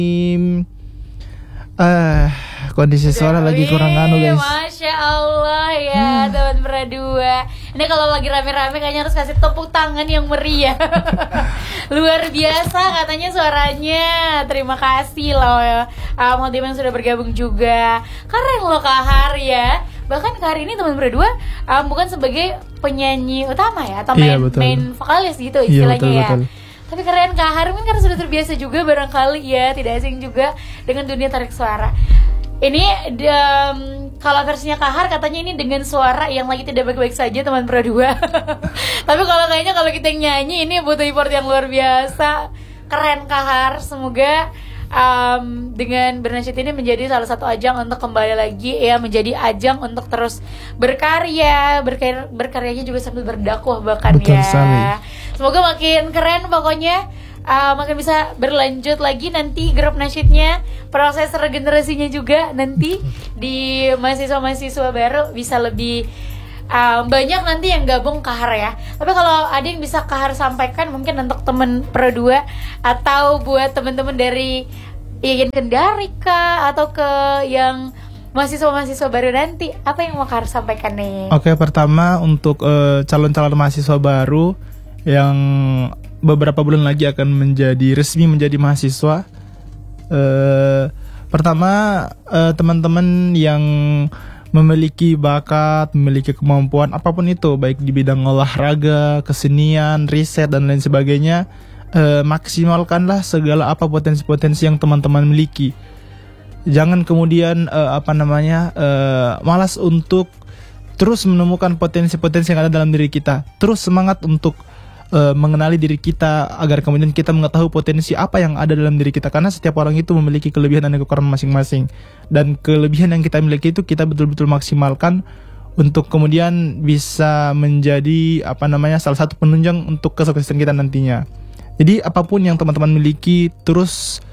Kondisi suara lagi kurang guys. Masya Allah ya teman berdua. Ini kalau lagi rame-rame kayaknya harus kasih tepuk tangan yang meriah. Luar biasa katanya suaranya. Terima kasih loh ya Modim yang sudah bergabung juga. Keren loh Kahar ya. Bahkan Kahar ini teman berdua bukan sebagai penyanyi utama ya, atau main vokalis gitu istilahnya ya. Betul. Tapi keren Kahar mungkin karena sudah terbiasa juga barangkali ya, tidak asing juga dengan dunia tarik suara. Ini kalau versinya Kahar katanya ini dengan suara yang lagi tidak baik-baik saja teman berdua. Tapi kayaknya kalau kita nyanyi ini butuh effort yang luar biasa. Keren Kahar, semoga dengan bernasyid ini menjadi salah satu ajang untuk kembali lagi ya, menjadi ajang untuk terus berkaryanya juga sambil berdakwah bahkan. Betul ya sekali. Semoga makin keren pokoknya, makin bisa berlanjut lagi nanti grup nasyidnya, proses regenerasinya juga nanti di mahasiswa-mahasiswa baru bisa lebih banyak nanti yang gabung Kahar ya. Tapi kalau ada yang bisa Kahar sampaikan mungkin untuk temen Pro2 atau buat teman-teman dari IAIN Kendari kah, atau ke yang mahasiswa-mahasiswa baru nanti, apa yang mau Kahar sampaikan nih? Oke, pertama untuk calon-calon mahasiswa baru yang beberapa bulan lagi akan resmi menjadi mahasiswa. Pertama, teman-teman yang memiliki bakat, memiliki kemampuan apapun itu, baik di bidang olahraga, kesenian, riset dan lain sebagainya, maksimalkanlah segala potensi-potensi yang teman-teman miliki. Jangan kemudian malas untuk terus menemukan potensi-potensi yang ada dalam diri kita. Terus semangat untuk mengenali diri kita agar kemudian kita mengetahui potensi apa yang ada dalam diri kita, karena setiap orang itu memiliki kelebihan dan kekurangan masing-masing, dan kelebihan yang kita miliki itu kita betul-betul maksimalkan untuk kemudian bisa menjadi salah satu penunjang untuk kesuksesan kita nantinya. Jadi apapun yang teman-teman miliki terus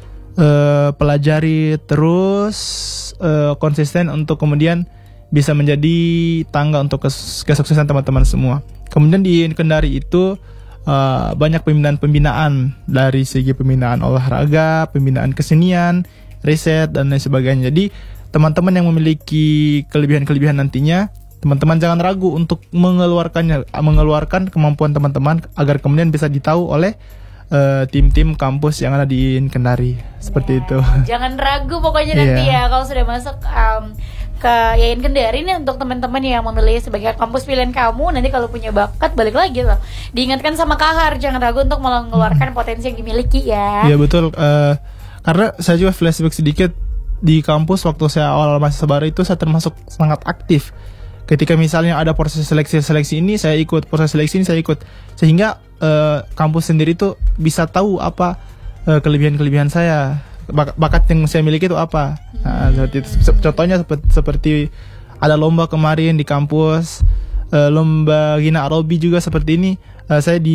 pelajari, terus konsisten untuk kemudian bisa menjadi tangga untuk kesuksesan teman-teman semua. Kemudian di Kendari itu banyak pembinaan dari segi pembinaan olahraga, pembinaan kesenian, riset dan lain sebagainya. Jadi teman-teman yang memiliki kelebihan-kelebihan nantinya, teman-teman jangan ragu untuk mengeluarkan kemampuan teman-teman agar kemudian bisa ditahu oleh tim-tim kampus yang ada di Kendari. Seperti itu. Jangan ragu pokoknya nanti ya kalau sudah masuk ke IAIN Kendari ini. Untuk teman-teman yang memilih sebagai kampus pilihan kamu, nanti kalau punya bakat balik lagi loh, diingatkan sama Kahar, jangan ragu untuk mengeluarkan potensi yang dimiliki ya. Iya betul, karena saya juga flashback sedikit di kampus waktu saya awal mahasiswa baru itu, saya termasuk sangat aktif. Ketika misalnya ada proses seleksi ini saya ikut, proses seleksi ini saya ikut, sehingga kampus sendiri tuh bisa tahu apa kelebihan-kelebihan saya, bakat yang saya miliki itu apa. Seperti itu. Contohnya seperti ada lomba kemarin di kampus, lomba Gina Arobi juga seperti ini. Saya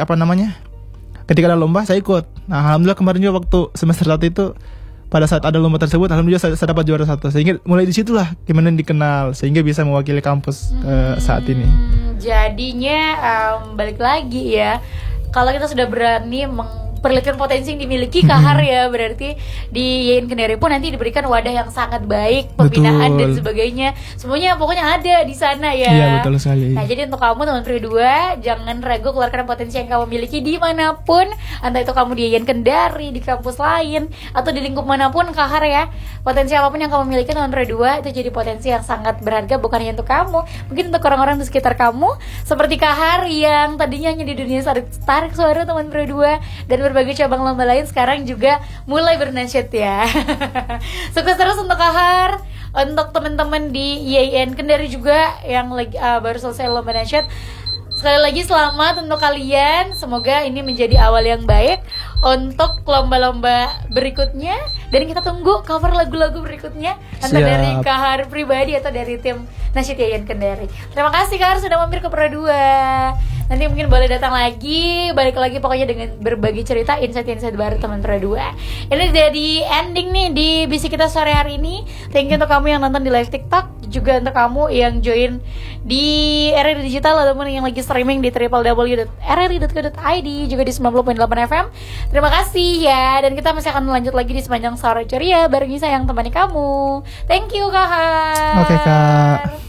ketika ada lomba saya ikut. Nah, alhamdulillah kemarin juga waktu semester 1 itu, pada saat ada lomba tersebut, alhamdulillah saya dapat juara 1. Sehingga mulai di situlah kemudian dikenal, sehingga bisa mewakili kampus saat ini. Jadinya balik lagi ya, kalau kita sudah berani memperlihatkan potensi yang dimiliki Kahar ya, berarti di IAIN Kendari pun nanti diberikan wadah yang sangat baik, pembinaan dan sebagainya, semuanya pokoknya ada di sana ya. Iya betul sekali. Nah jadi untuk kamu teman Pro2, jangan ragu keluarkan potensi yang kamu miliki dimanapun, entah itu kamu di IAIN Kendari, di kampus lain, atau di lingkup manapun Kahar ya. Potensi apapun yang kamu miliki teman Pro2 itu jadi potensi yang sangat berharga, bukan hanya untuk kamu, mungkin untuk orang-orang di sekitar kamu, seperti Kahar yang tadinya hanya di dunia tarik suara teman Pro2 dan berbagai cabang lomba lain, sekarang juga mulai bernasyid ya. Sukses terus untuk Kahar, untuk teman-teman di IAIN Kendari juga yang lagi baru selesai lomba nasyid. Sekali lagi selamat untuk kalian, semoga ini menjadi awal yang baik untuk lomba-lomba berikutnya, dan kita tunggu cover lagu-lagu berikutnya, entah dari Kahar pribadi atau dari tim nasyid IAIN Kendari. Terima kasih Kahar sudah mampir ke Pro2. Nanti mungkin boleh datang lagi, balik lagi pokoknya dengan berbagi cerita, insight-insight baru teman berdua. Ini jadi ending nih di Bisik Kita sore hari ini. Thank you untuk kamu yang nonton di live TikTok, juga untuk kamu yang join di RRI Digital ataupun yang lagi streaming di www.rri.co.id, juga di 90.8 FM. Terima kasih ya, dan kita masih akan lanjut lagi di sepanjang sore ceria bareng saya yang temani kamu. Thank you Kak. Oke, Kak.